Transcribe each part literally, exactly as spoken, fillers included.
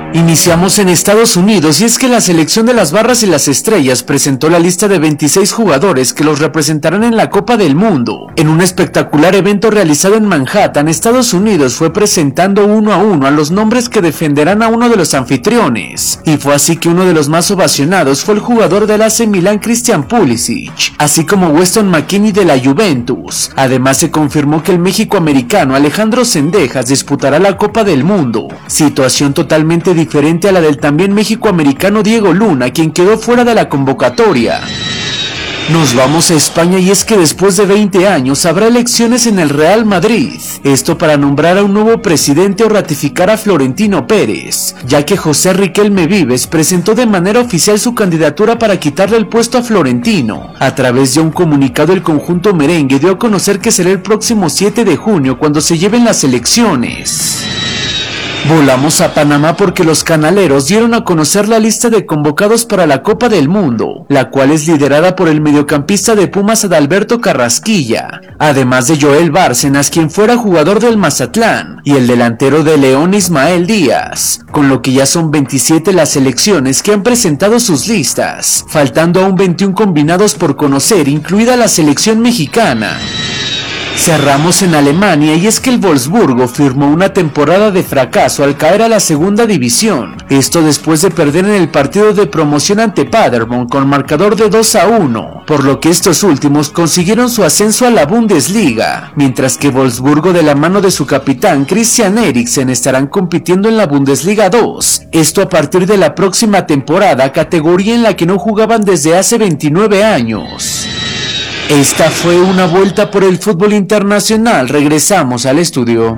Iniciamos en Estados Unidos y es que la selección de las Barras y las Estrellas presentó la lista de veintiséis jugadores que los representarán en la Copa del Mundo. En un espectacular evento realizado en Manhattan, Estados Unidos fue presentando uno a uno a los nombres que defenderán a uno de los anfitriones. Y fue así que uno de los más ovacionados fue el jugador del A C Milan Christian Pulisic, así como Weston McKennie de la Juventus. Además se confirmó que el México-americano Alejandro Zendejas disputará la Copa del Mundo, situación totalmente diferente a la del también México-americano Diego Luna, quien quedó fuera de la convocatoria. Nos vamos a España y es que después de veinte años habrá elecciones en el Real Madrid, esto para nombrar a un nuevo presidente o ratificar a Florentino Pérez, ya que José Riquelme Vives presentó de manera oficial su candidatura para quitarle el puesto a Florentino. A través de un comunicado el conjunto merengue dio a conocer que será el próximo siete de junio cuando se lleven las elecciones. Volamos a Panamá porque los canaleros dieron a conocer la lista de convocados para la Copa del Mundo, la cual es liderada por el mediocampista de Pumas Adalberto Carrasquilla, además de Joel Bárcenas, quien fuera jugador del Mazatlán, y el delantero de León Ismael Díaz, con lo que ya son veintisiete las selecciones que han presentado sus listas, faltando aún veintiún combinados por conocer, incluida la selección mexicana. Cerramos en Alemania y es que el Wolfsburgo firmó una temporada de fracaso al caer a la segunda división, esto después de perder en el partido de promoción ante Paderborn con marcador de dos a uno, por lo que estos últimos consiguieron su ascenso a la Bundesliga, mientras que Wolfsburgo de la mano de su capitán Christian Eriksen estarán compitiendo en la Bundesliga dos, esto a partir de la próxima temporada, categoría en la que no jugaban desde hace veintinueve años. Esta fue una vuelta por el fútbol internacional. Regresamos al estudio.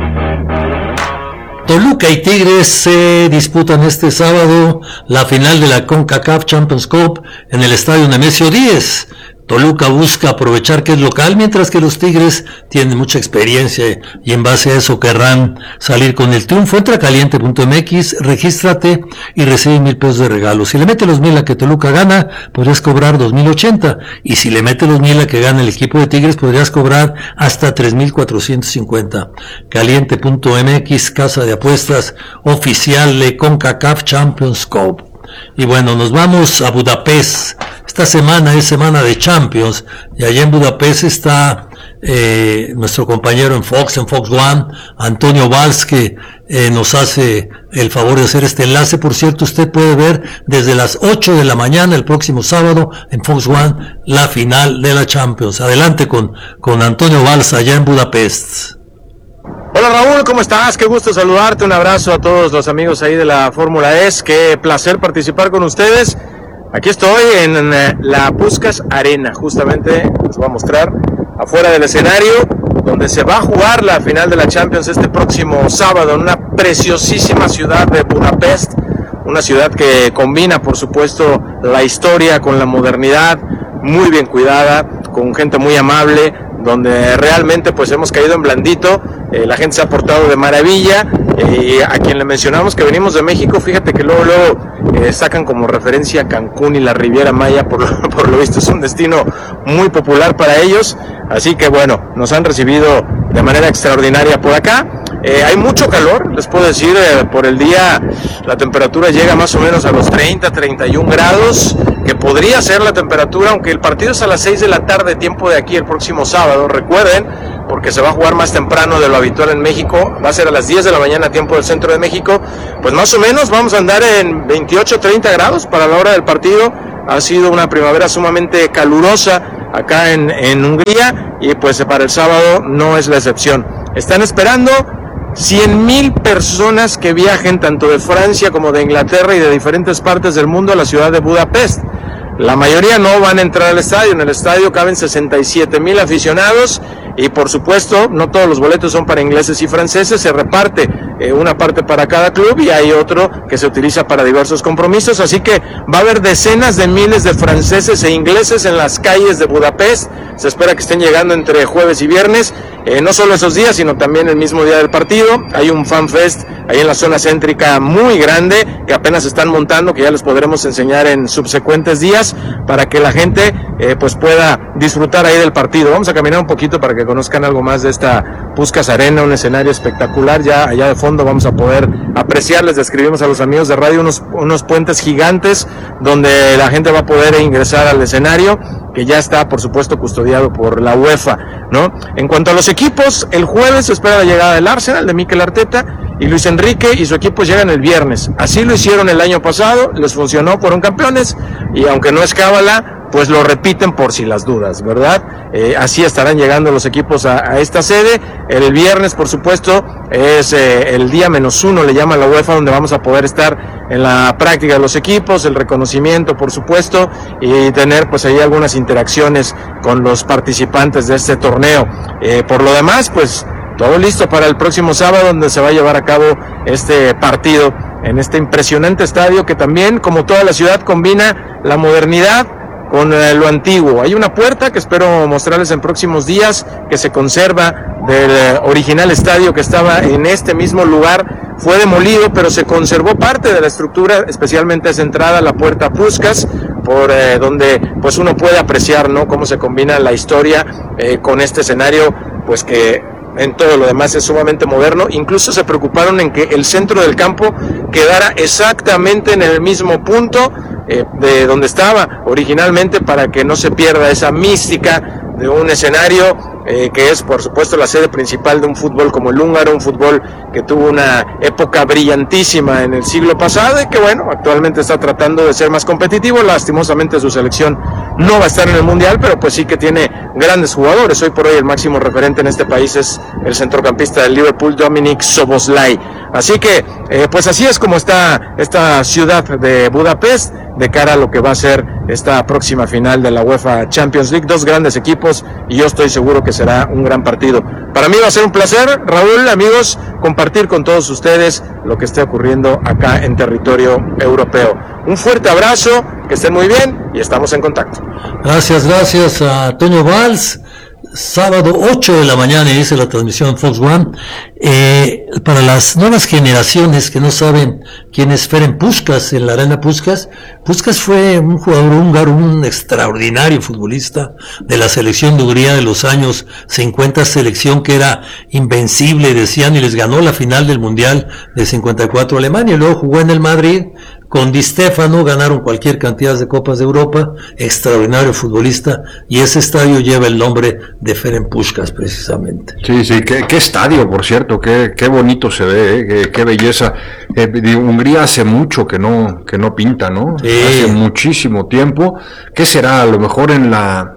Toluca y Tigres se disputan este sábado la final de la CONCACAF Champions Cup en el estadio Nemesio diez. Toluca busca aprovechar que es local, mientras que los Tigres tienen mucha experiencia y en base a eso querrán salir con el triunfo. Entra a caliente punto m x, regístrate y recibe mil pesos de regalo. Si le mete los mil a que Toluca gana, podrías cobrar dos mil ochenta. Y si le mete los mil a que gana el equipo de Tigres, podrías cobrar hasta tres mil cuatrocientos cincuenta. caliente punto m x, casa de apuestas oficial de CONCACAF Champions Cup. Y bueno, nos vamos a Budapest. Esta semana es semana de Champions y allá en Budapest está eh, nuestro compañero en Fox, en Fox One, Antonio Valls, que eh, nos hace el favor de hacer este enlace. Por cierto, usted puede ver desde las ocho de la mañana el próximo sábado en Fox One la final de la Champions. Adelante con, con Antonio Valls allá en Budapest. Hola Raúl, ¿cómo estás? Qué gusto saludarte, un abrazo a todos los amigos ahí de la Fórmula E S, qué placer participar con ustedes. Aquí estoy en la Puskás Arena, justamente les voy a mostrar afuera del escenario donde se va a jugar la final de la Champions este próximo sábado en una preciosísima ciudad de Budapest, una ciudad que combina por supuesto la historia con la modernidad, muy bien cuidada, con gente muy amable, donde realmente pues hemos caído en blandito, eh, la gente se ha portado de maravilla, eh, a quien le mencionamos que venimos de México, fíjate que luego, luego eh, sacan como referencia Cancún y la Riviera Maya, por lo, por lo visto es un destino muy popular para ellos, así que bueno, nos han recibido de manera extraordinaria por acá. Eh, hay mucho calor, les puedo decir, eh, por el día la temperatura llega más o menos a los treinta, treinta y un grados, que podría ser la temperatura, aunque el partido es a las seis de la tarde, tiempo de aquí el próximo sábado, recuerden, porque se va a jugar más temprano de lo habitual en México, va a ser a las diez de la mañana, tiempo del centro de México, pues más o menos vamos a andar en veintiocho, treinta grados para la hora del partido. Ha sido una primavera sumamente calurosa acá en, en Hungría, y pues para el sábado no es la excepción. Están esperando cien mil personas que viajen tanto de Francia como de Inglaterra y de diferentes partes del mundo a la ciudad de Budapest. La mayoría no van a entrar al estadio, en el estadio caben sesenta y siete mil aficionados y por supuesto no todos los boletos son para ingleses y franceses, se reparte eh, una parte para cada club y hay otro que se utiliza para diversos compromisos, así que va a haber decenas de miles de franceses e ingleses en las calles de Budapest, se espera que estén llegando entre jueves y viernes eh, no solo esos días, sino también el mismo día del partido. Hay un fan fest ahí en la zona céntrica muy grande que apenas están montando, que ya les podremos enseñar en subsecuentes días para que la gente eh, pues pueda disfrutar ahí del partido. Vamos a caminar un poquito para que conozcan algo más de esta Puskás Arena, un escenario espectacular. Ya allá de fondo vamos a poder apreciar, les describimos a los amigos de radio unos, unos puentes gigantes donde la gente va a poder ingresar al escenario, que ya está por supuesto custodiado por la UEFA, ¿no? En cuanto a los equipos, el jueves se espera la llegada del Arsenal de Mikel Arteta, y Luis Enrique y su equipo llegan el viernes. Así lo hicieron el año pasado, les funcionó, fueron campeones, y aunque no es cábala, pues lo repiten por si las dudas, ¿verdad? Eh, así estarán llegando los equipos a, a esta sede. El viernes, por supuesto, es eh, el día menos uno, le llama la UEFA, donde vamos a poder estar en la práctica de los equipos, el reconocimiento, por supuesto, y tener pues ahí algunas interacciones con los participantes de este torneo. Eh, por lo demás, pues todo listo para el próximo sábado, donde se va a llevar a cabo este partido en este impresionante estadio que también, como toda la ciudad, combina la modernidad con eh, lo antiguo. Hay una puerta que espero mostrarles en próximos días, que se conserva del eh, original estadio que estaba en este mismo lugar. Fue demolido, pero se conservó parte de la estructura, especialmente esa entrada, la puerta Puskás, por eh, donde pues uno puede apreciar, ¿no?, cómo se combina la historia eh, con este escenario, pues que en todo lo demás es sumamente moderno. Incluso se preocuparon en que el centro del campo quedara exactamente en el mismo punto eh, de donde estaba originalmente, para que no se pierda esa mística de un escenario eh, que es por supuesto la sede principal de un fútbol como el húngaro, un fútbol que tuvo una época brillantísima en el siglo pasado y que bueno, actualmente está tratando de ser más competitivo. Lastimosamente su selección no va a estar en el mundial, pero pues sí que tiene grandes jugadores. Hoy por hoy el máximo referente en este país es el centrocampista del Liverpool, Dominik Szoboszlai. Así que eh, pues así es como está esta ciudad de Budapest de cara a lo que va a ser esta próxima final de la UEFA Champions League. Dos grandes equipos y yo estoy seguro que será un gran partido. Para mí va a ser un placer, Raúl, amigos, compartir con todos ustedes lo que esté ocurriendo acá en territorio europeo. Un fuerte abrazo, que estén muy bien y estamos en contacto. Gracias, gracias a Toño Valls. Sábado ocho de la mañana inicia la transmisión Fox One. Eh, para las nuevas generaciones que no saben quién es Ferenc Puskás en la Arena Puskás, Puskás fue un jugador húngaro, un extraordinario futbolista de la selección de Hungría de los años cincuenta, selección que era invencible, decían, y les ganó la final del Mundial de cincuenta y cuatro a Alemania, y luego jugó en el Madrid con Di Stéfano, ganaron cualquier cantidad de Copas de Europa, extraordinario futbolista, y ese estadio lleva el nombre de Ferenc Puskás precisamente. Sí, sí, qué, qué estadio, por cierto, qué, qué bonito se ve, ¿eh? qué, qué belleza. Eh, de Hungría hace mucho que no, que no pinta, ¿no? Sí. Hace muchísimo tiempo. ¿Qué será? A lo mejor en la...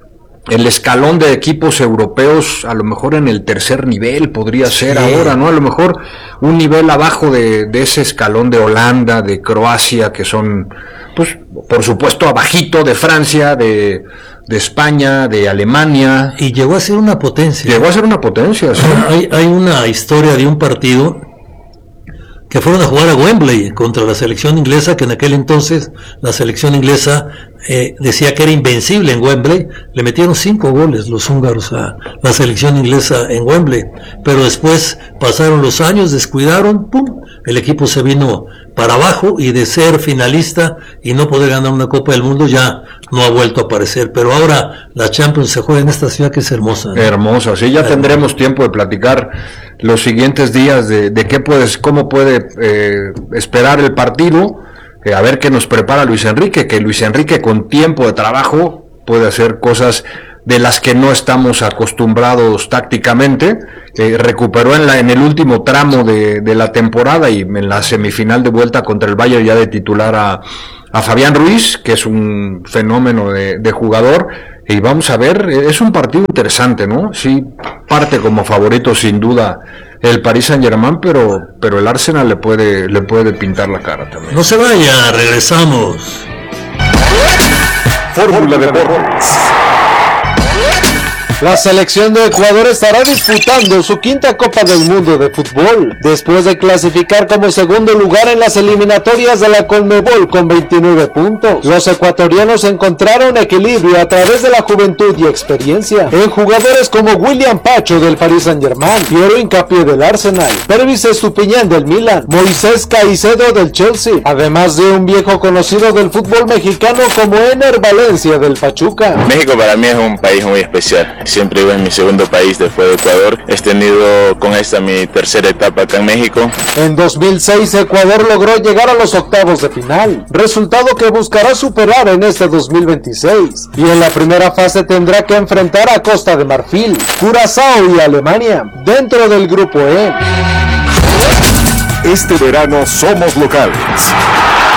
el escalón de equipos europeos, a lo mejor en el tercer nivel podría ser sí. ahora, ¿no? A lo mejor un nivel abajo de, de ese escalón de Holanda, de Croacia, que son, pues, por supuesto, abajito de Francia, de, de España, de Alemania. Y llegó a ser una potencia. Llegó a ser una potencia, sí. Hay, hay una historia de un partido que fueron a jugar a Wembley contra la selección inglesa, que en aquel entonces la selección inglesa eh, decía que era invencible en Wembley. Le metieron cinco goles los húngaros a la selección inglesa en Wembley, pero después pasaron los años, descuidaron, pum, el equipo se vino para abajo, y de ser finalista y no poder ganar una Copa del Mundo ya no ha vuelto a aparecer. Pero ahora la Champions se juega en esta ciudad que es hermosa, ¿no? Hermosa, sí, ya Hermosa. Tendremos tiempo de platicar los siguientes días de, de qué puedes, cómo puede eh, esperar el partido, eh, a ver qué nos prepara Luis Enrique, que Luis Enrique con tiempo de trabajo puede hacer cosas de las que no estamos acostumbrados tácticamente. Eh, recuperó en la en el último tramo de, de la temporada y en la semifinal de vuelta contra el Bayern ya de titular a, a Fabián Ruiz, que es un fenómeno de, de jugador. Y vamos a ver, es un partido interesante, ¿no? Sí, parte como favorito sin duda el Paris Saint-Germain, pero pero el Arsenal le puede le puede pintar la cara también. No se vaya, regresamos. Fórmula Deportes. La selección de Ecuador estará disputando su quinta Copa del Mundo de Fútbol, después de clasificar como segundo lugar en las eliminatorias de la Conmebol con veintinueve puntos. Los ecuatorianos encontraron equilibrio a través de la juventud y experiencia en jugadores como William Pacho del Paris Saint-Germain, Piero Hincapié del Arsenal, Pervis Estupiñán del Milan, Moisés Caicedo del Chelsea, además de un viejo conocido del fútbol mexicano como Ener Valencia del Pachuca. México para mí es un país muy especial. Siempre vivo en mi segundo país después de Ecuador. He tenido con esta mi tercera etapa acá en México. En dos mil seis Ecuador logró llegar a los octavos de final, resultado que buscará superar en este dos mil veintiséis, y en la primera fase tendrá que enfrentar a Costa de Marfil, Curazao y Alemania, dentro del grupo E. Este verano somos locales.